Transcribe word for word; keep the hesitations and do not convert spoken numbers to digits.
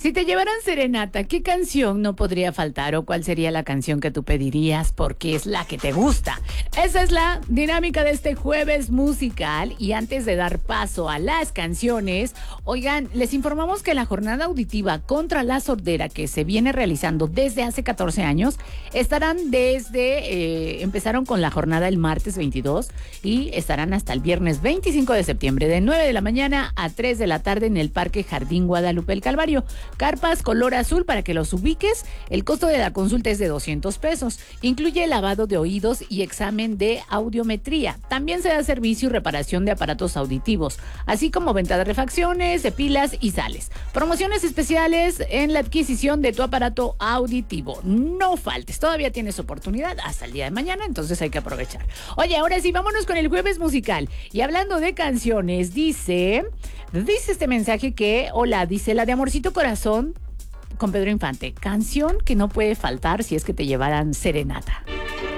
Si te llevaran serenata, ¿qué canción no podría faltar o cuál sería la canción que tú pedirías porque es la que te gusta? Esa es la dinámica de este jueves musical y antes de dar paso a las canciones, oigan, les informamos que la jornada auditiva contra la sordera que se viene realizando desde hace catorce años estarán desde, eh, empezaron con la jornada el martes veintidós y estarán hasta el viernes veinticinco de septiembre de nueve de la mañana a tres de la tarde en el Parque Jardín Guadalupe el Calvario. Carpas color azul para que los ubiques. El costo de la consulta es de doscientos pesos. Incluye lavado de oídos y examen de audiometría. También se da servicio y reparación de aparatos auditivos, así como venta de refacciones, de pilas y sales. Promociones especiales en la adquisición de tu aparato auditivo. No faltes, todavía tienes oportunidad hasta el día de mañana, entonces hay que aprovechar. Oye, ahora sí, vámonos con el jueves musical. Y hablando de canciones, dice, dice este mensaje que, hola, dice la de Amorcito Corazón con Pedro Infante. Canción que no puede faltar si es que te llevaran serenata.